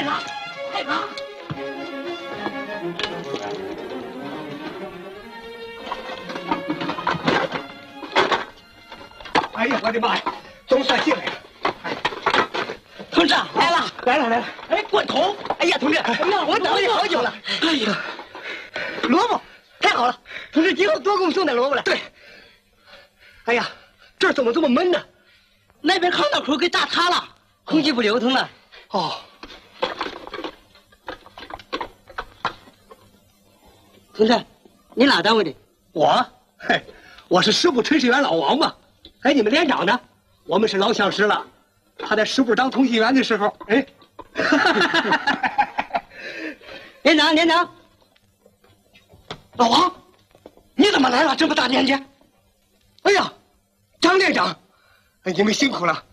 快拿，快拿！ 哎呀，我的妈呀，总算进来了！ 同志来了， 来了！ 哎，罐头！哎呀，同志，哎呀，我等了你好久了。 哎呀， 萝卜，太好了，同志今后多给我们送点萝卜来。 对。哎呀，这儿怎么这么闷呢？ 那边炕道口给炸塌了，空气不流通了。 哦。 同志，你哪单位的？ 我，嘿，我是师部炊事员老王嘛。哎，你们连长呢？我们是老相识了。他在师部当通信员的时候，哎， 连长， 老王，你怎么来了？这么大年纪？哎呀，张连长，哎，你们辛苦了。